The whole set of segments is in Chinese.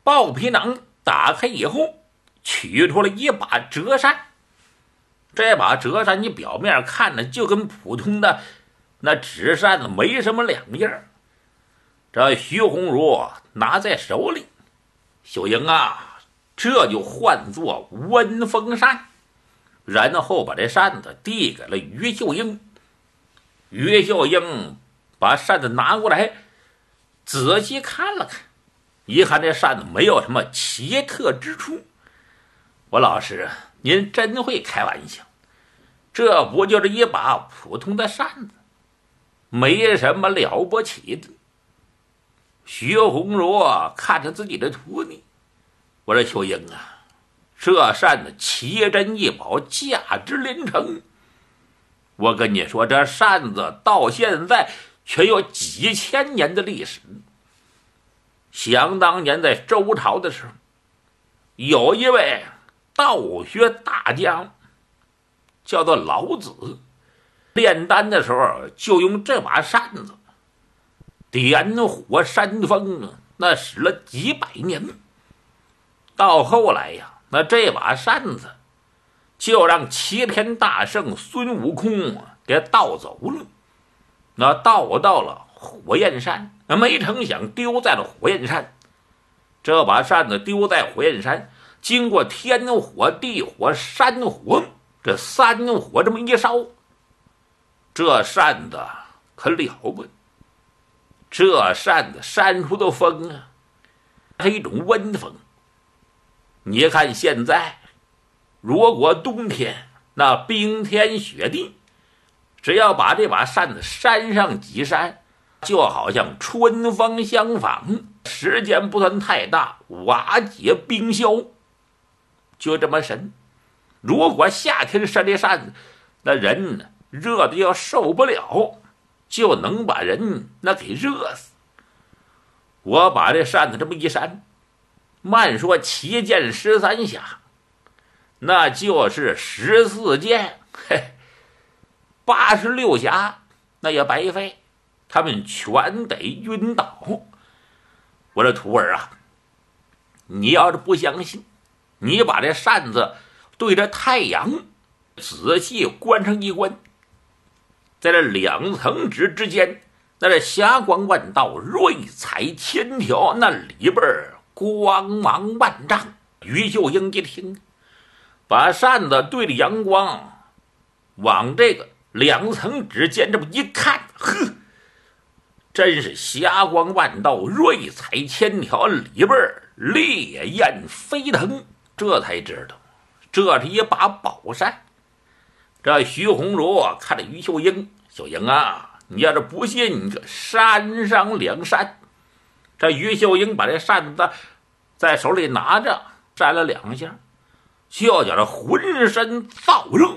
豹皮囊打开以后，取出了一把折扇。这把折扇你表面看着就跟普通的那纸扇子没什么两样。这徐红茹拿在手里，秀英啊，这就唤作温风扇。然后把这扇子递给了于秀英。于秀英把扇子拿过来，仔细看了看，一看这扇子没有什么奇特之处。我老师，您真会开玩笑，这不就是一把普通的扇子，没什么了不起的。徐红茹看着自己的徒弟，我说秀英啊，这扇子奇珍异宝，价值连城。我跟你说，这扇子到现在却有几千年的历史。想当年在周朝的时候，有一位道学大将叫做老子，炼丹的时候就用这把扇子点火扇风，那使了几百年。到后来呀，那这把扇子就让齐天大圣孙悟空给盗走了，那盗到了火焰山，没成想丢在了火焰山。这把扇子丢在火焰山，经过天火、地火、山火，这三火这么一烧，这扇子可了不得。这扇子扇出的风啊，是一种温风。你看现在如果冬天那冰天雪地，只要把这把扇子扇上几扇，就好像春风相仿，时间不算太大，瓦解冰消，就这么神。如果夏天扇这扇子，那人呢热的要受不了，就能把人那给热死。我把这扇子这么一扇，慢说7剑13侠，那就是14剑，嘿，86侠那也白费，他们全得晕倒。我这徒儿啊，你要是不相信，你把这扇子对着太阳仔细观上一观，在这2层纸之间，那是霞光万道，瑞彩千条，那里边光芒万丈。于秀英一听，把扇子对着阳光，往这个2层纸间这么一看，呵，真是霞光万道，瑞彩千条，里边烈焰飞腾。这才知道这是一把宝扇。这徐红茹看着于秀英，秀英啊，你要是不信，你就扇上2扇。这于秀英把这扇子在手里拿着，扇了2下，就觉得浑身燥热。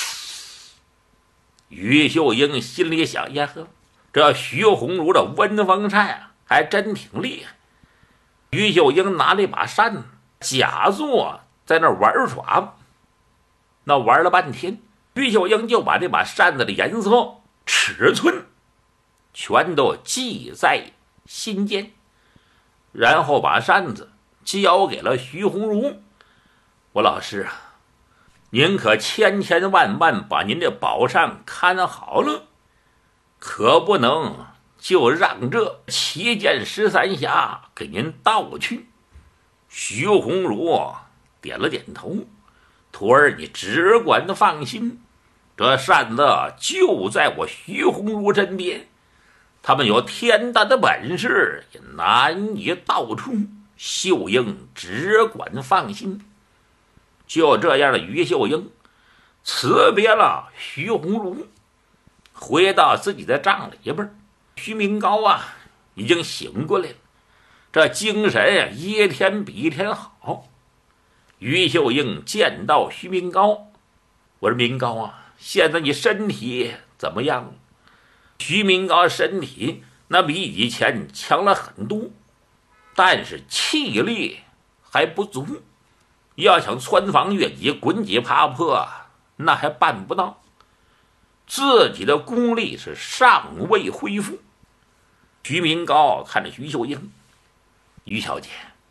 于秀英心里想呀呵，这徐红茹的温风扇啊，还真挺厉害。于秀英拿了一把扇子，假作在那玩耍，那玩了半天，于秀英就把这把扇子的颜色、尺寸全都记在心间，然后把扇子交给了徐红茹。我老师啊，您可千千万万把您这宝扇看好了，可不能就让这7剑13侠给您盗去。徐红茹点了点头，徒儿你只管放心，这扇子就在我徐红茹身边，他们有天大的本事也难以盗出。秀英只管放心。就这样的于秀英辞别了徐红茹，回到自己的帐里边。徐明高啊已经醒过来了，这精神啊一天比一天好。于秀英见到徐明高，我说明高啊，现在你身体怎么样？徐明高身体那比以前强了很多，但是气力还不足，要想穿房越脊、滚几爬坡，那还办不到。自己的功力是尚未恢复。徐明高看着徐秀英，于小姐，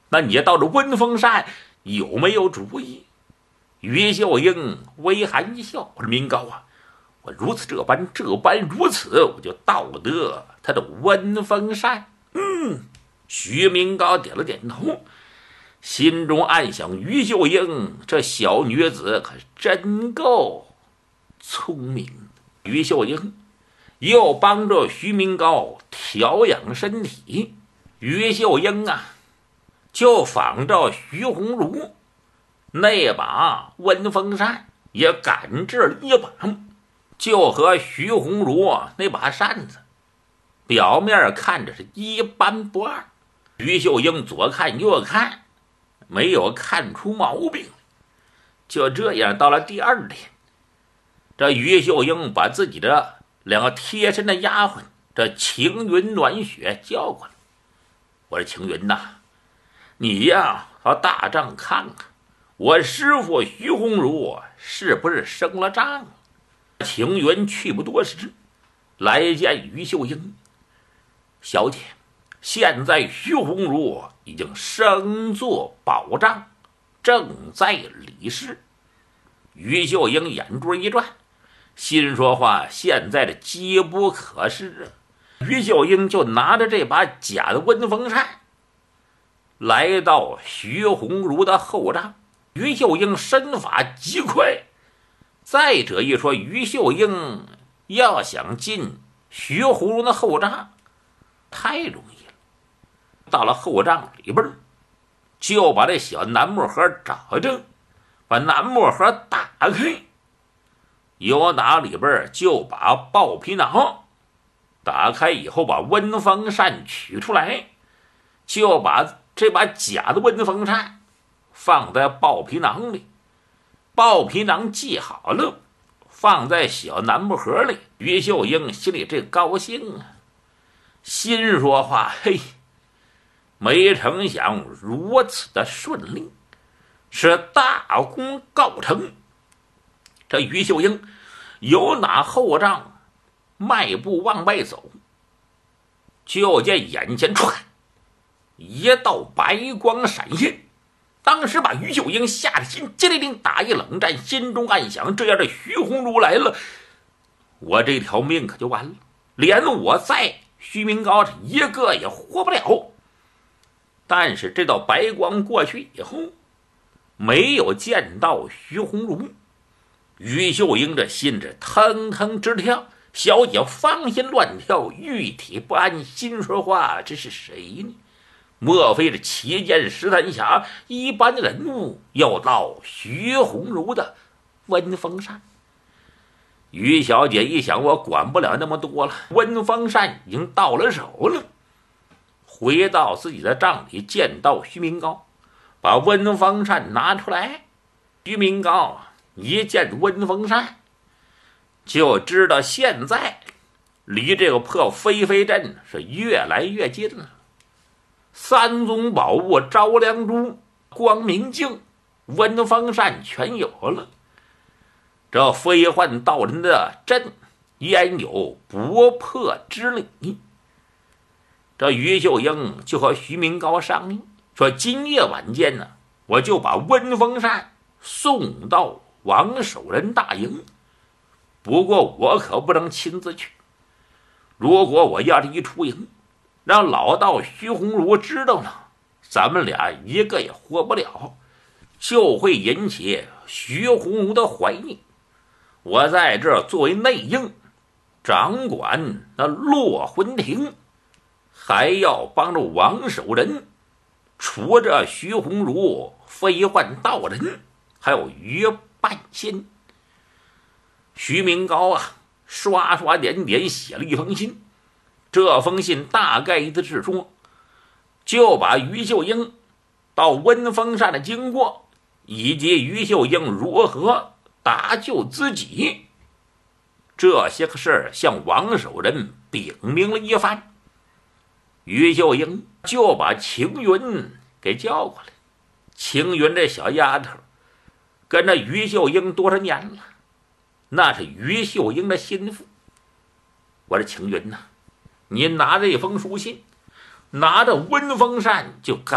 那你到这温风山有没有主意？”于秀英微含一笑：“我说明高啊，我如此这般如此，我就到得他的温风山。”徐明高点了点头，心中暗想：于秀英这小女子可真够聪明。于秀英又帮着徐明高调养身体，于秀英啊，就仿照徐鸿儒那把温风扇也赶制了一把，就和徐鸿儒那把扇子表面看着是一般不二。于秀英左看右看，没有看出毛病。就这样，到了第二天，这于秀英把自己的两个贴身的丫鬟这晴云、暖雪叫过来。我说：“晴云呐，你呀到大帐看看，我师父徐鸿儒是不是升了帐？”晴云去不多时，来见于秀英：“小姐，现在徐鸿儒已经升做保障，正在理事。”于秀英眼珠一转，心说话现在的机不可失啊。于秀英就拿着这把假的温风扇来到徐鸿儒的后帐。于秀英身法极快，再者一说，于秀英要想进徐鸿儒的后帐太容易了。到了后帐里边，就把这小楠木盒找着，把楠木盒打开，由打里边就把豹皮囊打开以后，把温风扇取出来，就把这把假的温风扇放在豹皮囊里，豹皮囊系好了，放在小楠木盒里。于秀英心里这高兴啊，心说话：“嘿，没成想如此的顺利，是大功告成。”这于秀英由那后帐迈步往外走，就见眼前唰一道白光闪现，当时把于秀英吓得心机灵灵打一冷战，心中暗想：这要是徐鸿儒来了，我这条命可就完了，连我在徐明高一个也活不了。但是这道白光过去以后，没有见到徐鸿儒，于秀英这心是腾腾直跳，小姐芳心乱跳，玉体不安，心说话：这是谁呢？莫非是旗舰十三侠一般的人物要到徐鸿儒的温风扇？于小姐一想，我管不了那么多了，温风扇已经到了手了。回到自己的帐里，见到徐明高，把温风扇拿出来。徐明高一见温风扇，就知道现在离这个破飞飞镇是越来越近了。三宗宝物招梁珠、光明镜、温风扇全有了，这飞幻道人的阵焉有不破之理？这于秀英就和徐明高商议说：今夜晚间呢，我就把温风扇送到王守仁大营，不过我可不能亲自去，如果我要是一出营，让老道徐鸿儒知道了，咱们俩一个也活不了，就会引起徐鸿儒的怀疑。我在这儿作为内应，掌管那落魂亭，还要帮着王守仁除着徐鸿儒、飞幻道人，还有于半仙。徐明高啊，刷刷点点写了一封信。这封信大概的是说，就把于秀英到温风扇的经过，以及于秀英如何搭救自己，这些个事儿向王守仁禀明了一番。于秀英就把晴云给叫过来。晴云这小丫头跟着于秀英多少年了，那是于秀英的心腹。我说晴云呐，你拿着一封书信，拿着温风扇就赶